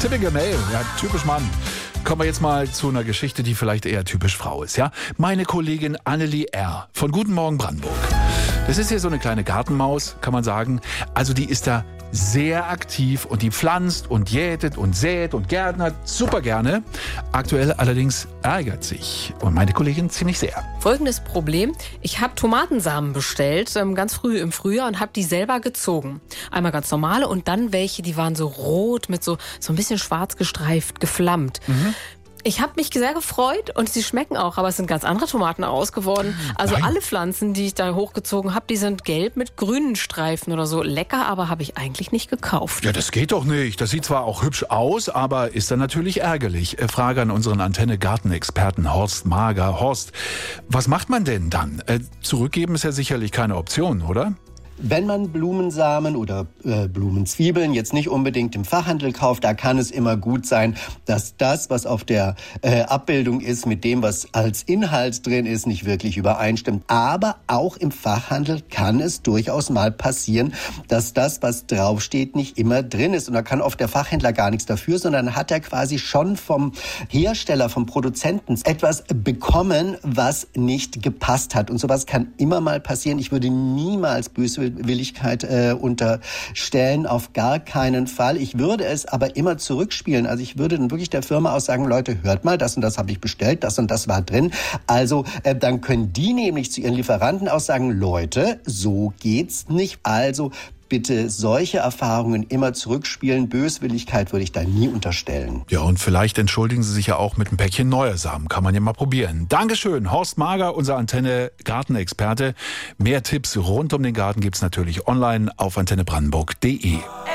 Typical Male, ja, typisch Mann. Kommen wir jetzt mal zu einer Geschichte, die vielleicht eher typisch Frau ist, ja? Meine Kollegin Annelie R. von Guten Morgen Brandenburg. Das ist hier so eine kleine Gartenmaus, kann man sagen. Also die ist da sehr aktiv und die pflanzt und jätet und sät und gärtnert super gerne. Aktuell allerdings ärgert sich und meine Kollegin ziemlich sehr. Folgendes Problem: Ich habe Tomatensamen bestellt, ganz früh im Frühjahr, und habe die selber gezogen. Einmal ganz normale und dann welche, die waren so rot mit so ein bisschen schwarz gestreift, geflammt. Ich habe mich sehr gefreut und sie schmecken auch, aber es sind ganz andere Tomaten ausgeworden. Also alle Pflanzen, die ich da hochgezogen habe, die sind gelb mit grünen Streifen oder so. Lecker, aber habe ich eigentlich nicht gekauft. Ja, das geht doch nicht. Das sieht zwar auch hübsch aus, aber ist dann natürlich ärgerlich. Frage an unseren Antenne-Gartenexperten Horst Mager. Horst, was macht man denn dann? Zurückgeben ist ja sicherlich keine Option, oder? Wenn man Blumensamen oder Blumenzwiebeln jetzt nicht unbedingt im Fachhandel kauft, da kann es immer gut sein, dass das, was auf der Abbildung ist, mit dem, was als Inhalt drin ist, nicht wirklich übereinstimmt. Aber auch im Fachhandel kann es durchaus mal passieren, dass das, was draufsteht, nicht immer drin ist. Und da kann oft der Fachhändler gar nichts dafür, sondern hat er quasi schon vom Hersteller, vom Produzenten etwas bekommen, was nicht gepasst hat. Und sowas kann immer mal passieren. Ich würde niemals Böswilligkeit unterstellen, auf gar keinen Fall. Ich würde es aber immer zurückspielen. Also ich würde dann wirklich der Firma auch sagen, Leute, hört mal, das und das habe ich bestellt, das und das war drin. Also dann können die nämlich zu ihren Lieferanten auch sagen, Leute, so geht's nicht. Also bitte solche Erfahrungen immer zurückspielen. Böswilligkeit würde ich da nie unterstellen. Ja, und vielleicht entschuldigen Sie sich ja auch mit einem Päckchen neuer Samen. Kann man ja mal probieren. Dankeschön, Horst Mager, unser Antenne-Gartenexperte. Mehr Tipps rund um den Garten gibt's natürlich online auf antennebrandenburg.de.